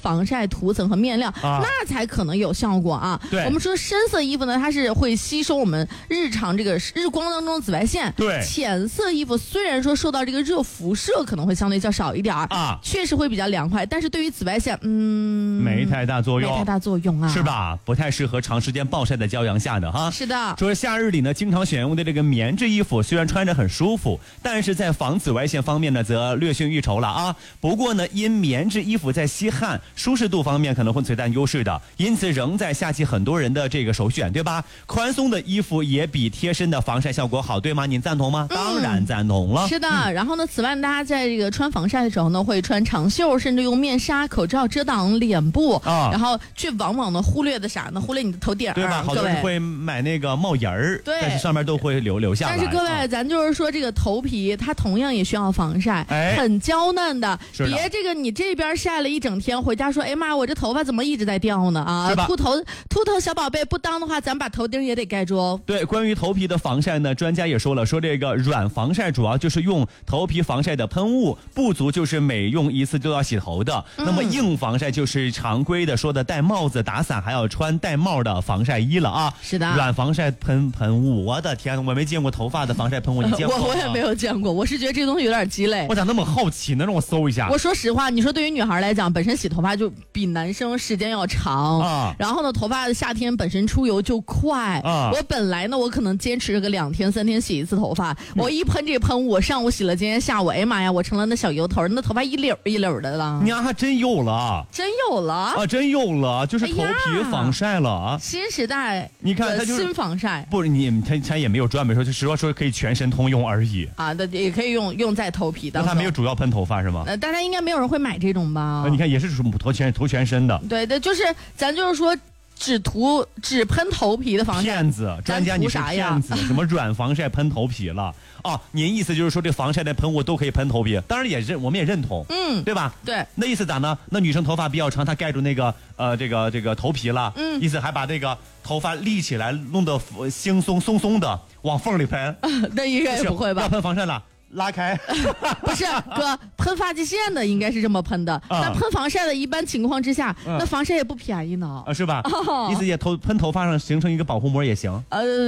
防晒涂层和面料，那才可能有效果啊。 对， 我们说深色衣服呢，它是会吸收我们日常这个日光当中的紫外线。 对， 浅色衣服虽然说受到这个热辐射可能会相对较少一点啊，确实会比较凉快，但是对于紫外线， 没太大作用， 没太大作用啊， 是吧？不太适合长时间暴晒在骄阳下的哈。 是的， 说夏日里呢，经常选用的这个棉质衣服，虽然穿着很舒服，但是在防紫外线方面呢，则略逊一筹了啊。不过呢，因棉质衣服在吸汗、舒适度方面可能会存在优势的，因此仍在夏季很多人的这个首选，对吧？宽松的衣服也比贴身的防晒效果好，对吗？您赞同吗？当然赞同了。 是的，然后呢，此外大家在这个穿防晒的时候呢，会穿长袖，甚至用面纱、口罩遮挡脸部然后却往往呢忽略的啥呢？忽略你的头顶， 对吧？好多人会买那个帽檐儿， 对， 但是上面都会留下来。 但是各位，咱就是说这个头皮它同样也需要防晒，很娇嫩的，别这个你这边晒了一整天，回家说，哎妈，我这头发怎么一直在掉呢？啊，秃头小宝贝不当的话，咱把头顶也得盖住哦。 对，关于头皮的防晒呢，专家也说了，说这个软防晒主要就是用头皮防晒的喷雾，不足就是每用一次就要洗头的。那么硬防晒就是常规的说的戴帽子、打伞还要穿戴帽的防晒衣了啊。 是的， 软防晒喷雾，我的天，我没见过头发的防晒喷雾，你见过吗？ 我也没有见过，我是觉得这个东西有点鸡肋。 我咋那么好奇呢？让我搜一下。 我说实话，你说对于女孩来讲，本身洗头发就比男生时间要长啊，然后呢，头发夏天本身出油就快啊。我本来呢，我可能坚持个2天3天洗一次头发，我一喷这个喷雾，我上午洗了，今天下午，哎呀妈呀，我成了那小油头，那头发一绺一绺的了。 你还真有了， 真有了啊， 真有了，就是头皮防晒了啊。 新时代， 你看它就是新防晒， 不，它也没有专门说，就实话说可以全身通用而已啊，也可以用在头皮的。 那它没有主要喷头发是吗？ 大家应该没有人会买这种吧？ 你看也是头全身的。 对的，就是咱就是说。只喷头皮的防晒， 骗子！专家你是骗子！什么软防晒喷头皮了啊？您意思就是说这防晒的喷雾都可以喷头皮？当然我们也认同，对吧？ 对， 那意思咋呢？那女生头发比较长，她盖住那个这个头皮了，意思还把这个头发立起来，弄得轻松的往缝里喷。 那应该也不会吧？ 要喷防晒了。拉开不是哥，喷发际线的应该是这么喷的，那喷防晒的一般情况之下，那防晒也不便宜呢， 是吧？意思也喷头发上形成一个保护膜也行。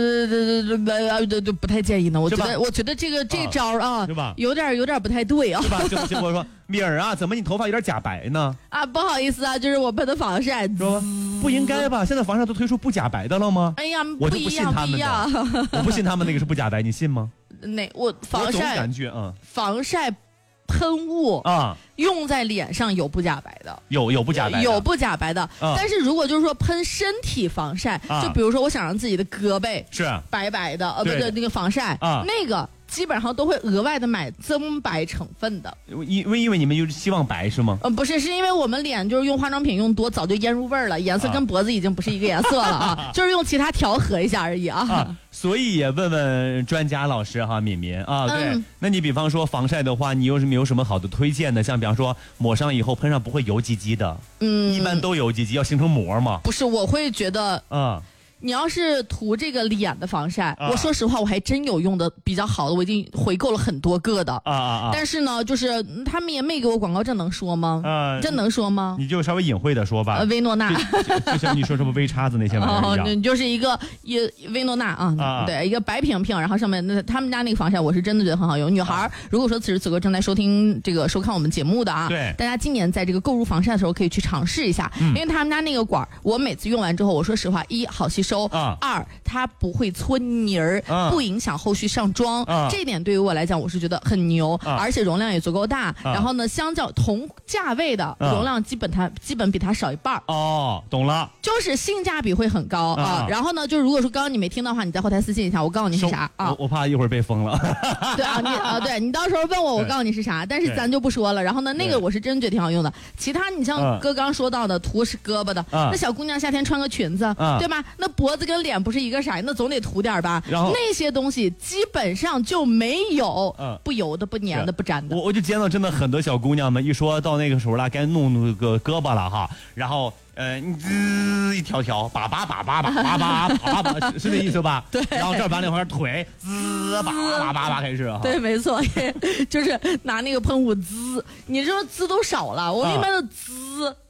不太建议呢，我觉得这招啊， 是吧？ 有点不太对啊， 是吧？结果说米儿啊，怎么你头发有点假白呢？ 啊，不好意思啊，就是我喷的防晒， 说不应该吧？现在防晒都推出不假白的了吗？ 哎呀， 我就不信他们的，我不信他们那个是不假白，你信吗？ 我防晒感觉防晒喷雾用在脸上有不假白的， 有不假白的， 有不假白的。但是如果就是说喷身体防晒，就比如说我想让自己的胳膊是白白的，不对，那个防晒那个。基本上都会额外的买增白成分的， 因为你们就是希望白是吗？ 不是，是因为我们脸就是用化妆品用多，早就腌入味儿了，颜色跟脖子已经不是一个颜色了啊，就是用其他调和一下而已啊。 所以也问问专家老师哈，敏敏啊，对，那你比方说防晒的话，你有什么好的推荐的？像比方说抹上以后喷上不会油唧唧的，一般都油唧唧，要形成膜嘛。 不是，我会觉得你要是涂这个脸的防晒，我说实话，我还真有用的比较好的，我已经回购了很多个的但是呢，就是他们也没给我广告，这能说吗？这能说吗？ 你就稍微隐晦的说吧。 薇诺娜， 就像你说什么微叉子那些玩意儿一样。 你就是一个薇诺娜啊，对，一个白瓶瓶，然后上面他们家那个防晒，我是真的觉得很好用。女孩如果说此时此刻正在收看我们节目的对， 大家今年在这个购入防晒的时候可以去尝试一下，因为他们家那个管，我每次用完之后，我说实话，一好吸收。2它不会搓泥儿，不影响后续上妆，这一点对于我来讲我是觉得很牛，而且容量也足够大，然后呢相较同价位的容量基本比它少一半。 懂了， 就是性价比会很高然后呢就如果说刚刚你没听到的话，你在后台私信一下，我告诉你是啥我怕一会儿被封了。 对你到时候问我告诉你是啥，但是咱就不说了。然后呢那个我是真觉得挺好用的，其他你像哥刚说到的涂是胳膊的，那小姑娘夏天穿个裙子对吧，那脖子跟脸不是一个色，那总得涂点吧。然后那些东西基本上就没有不油的、不粘的、不粘的。 我就见到真的很多小姑娘们，一说到那个时候了，该弄个胳膊了哈，然后一条叭叭，是这意思吧？ 对。 然后这儿把那会儿腿叭开始。 对，没错，就是拿那个喷雾滋，你说滋都少了，我一般的滋。